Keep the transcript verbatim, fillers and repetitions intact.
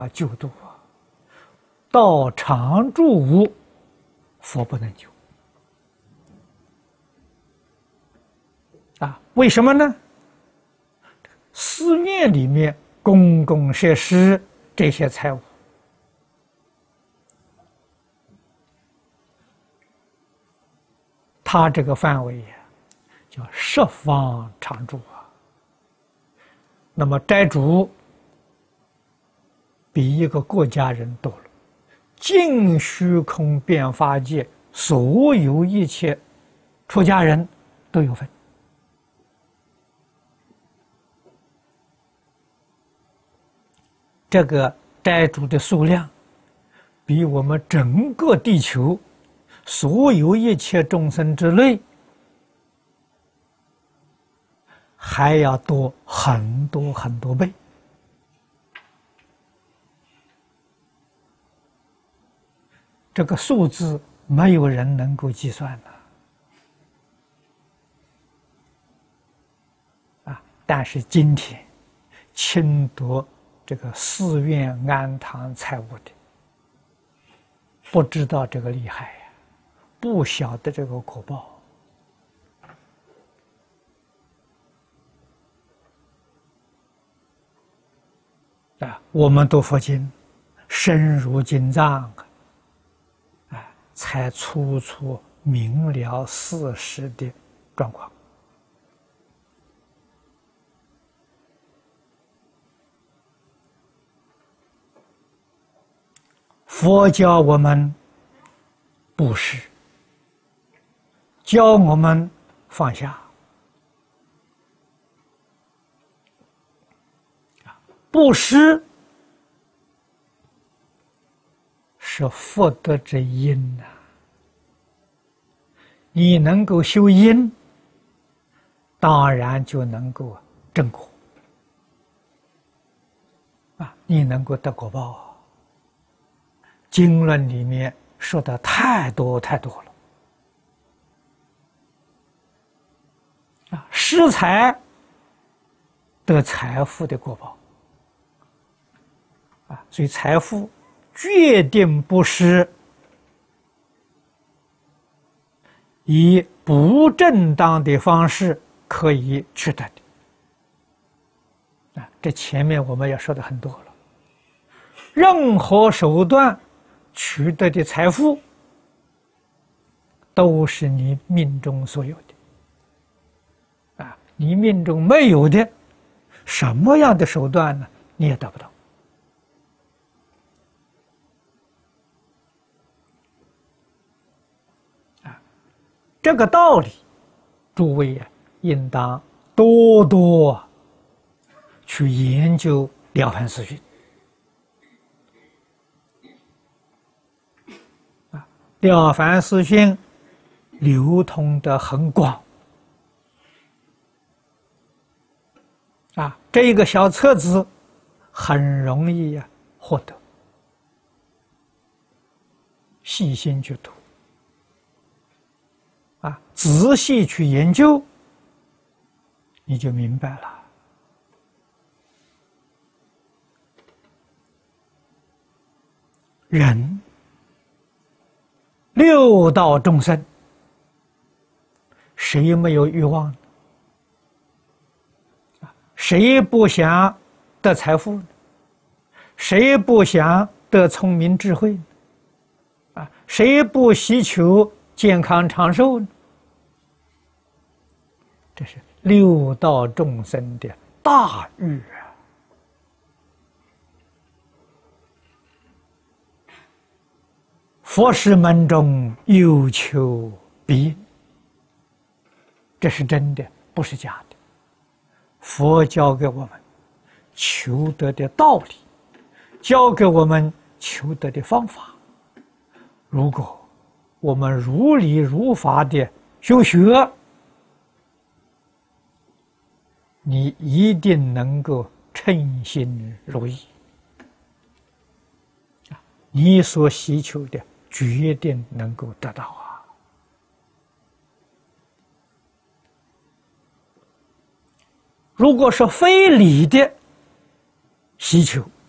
啊，救度啊，道常住无，佛不能救。啊，为什么呢？寺院里面公共设施这些财物，它这个范围呀，叫十方常住啊。那么斋主比一个国家人多了，尽虚空遍法界所有一切出家人都有份。这个斋主的数量，比我们整个地球所有一切众生之类还要多很多很多倍。这个数字没有人能够计算的啊！但是今天侵夺这个寺院庵堂财物的，不知道这个厉害呀，不晓得这个果报啊！我们读佛经，深入经藏啊，才初初明了事实的状况。佛教我们布施，教我们放下。布施是福德之因呐、啊，你能够修因，当然就能够正果啊，你能够得果报啊。经论里面说的太多太多了啊，施财得财富的果报啊，所以财富决定不是以不正当的方式可以取得的啊，这前面我们也说的很多了，任何手段取得的财富，都是你命中所有的啊！你命中没有的，什么样的手段呢？你也得不到啊！这个道理，诸位呀、啊，应当多多去研究《了凡四训》。了凡四训流通的很广啊，这一个小册子很容易呀、啊、获得，细心去读啊，仔细去研究，你就明白了。人六道众生，谁没有欲望？谁不想得财富？谁不想得聪明智慧？啊，谁不希求健康长寿呢？这是六道众生的大欲啊！佛事门中有求必应，这是真的，不是假的。佛教给我们求得的道理，教给我们求得的方法，如果我们如理如法的修学，你一定能够称心如意，你所希求的决定能够得到啊！如果是非理的希求，